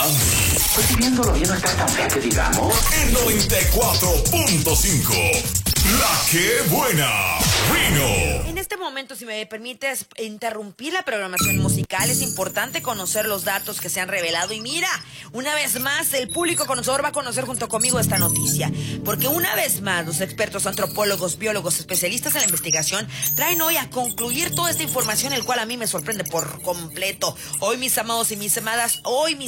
Pues viéndolo bien, no está tan fea que digamos. En 94.5. La que buena. Rino. En este momento, si me permites interrumpir la programación musical, es importante conocer los datos que se han revelado. Y mira, una vez más, el público conocedor va a conocer junto conmigo esta noticia. Porque una vez más, los expertos, antropólogos, biólogos, especialistas en la investigación, traen hoy a concluir toda esta información, el cual a mí me sorprende por completo. Hoy, mis amados y mis amadas,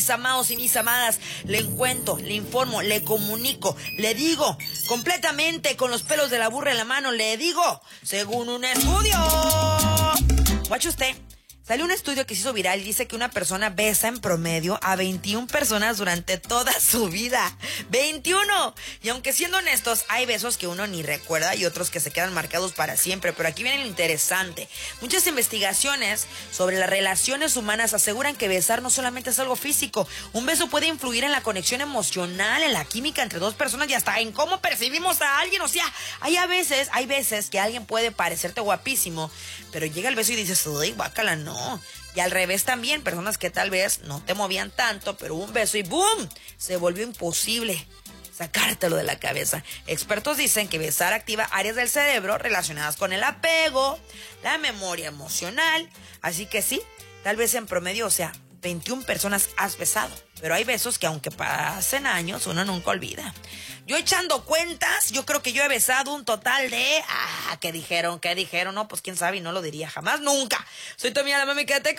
le cuento, le informo, le comunico, le digo, completamente con los pelos de la burra en la mano, le digo, según un estudio. Guache usted. Salió un estudio que se hizo viral y dice que una persona besa en promedio a 21 personas durante toda su vida. ¡21! Y aunque siendo honestos, hay besos que uno ni recuerda y otros que se quedan marcados para siempre. Pero aquí viene lo interesante. Muchas investigaciones sobre las relaciones humanas aseguran que besar no solamente es algo físico. Un beso puede influir en la conexión emocional, en la química entre dos personas y hasta en cómo percibimos a alguien. O sea, hay veces que alguien puede parecerte guapísimo, pero llega el beso y dices, uy, guácala, no. Y al revés también, personas que tal vez no te movían tanto, pero un beso y ¡boom! Se volvió imposible sacártelo de la cabeza. Expertos dicen que besar activa áreas del cerebro relacionadas con el apego, la memoria emocional. Así que sí, tal vez en promedio, o sea, 21 personas has besado. Pero hay besos que aunque pasen años, uno nunca olvida. Yo echando cuentas, yo creo que yo he besado un total de... ¿Qué dijeron? No, pues quién sabe y no lo diría jamás, nunca. Soy tu amiga la mami, quédate con...